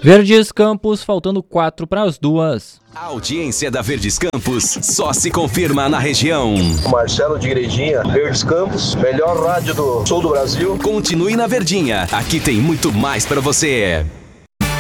Verdes Campos, faltando 4 para as 2. A audiência da Verdes Campos só se confirma na região. Marcelo de Igrejinha, Verdes Campos, melhor rádio do sul do Brasil. Continue na Verdinha, aqui tem muito mais para você.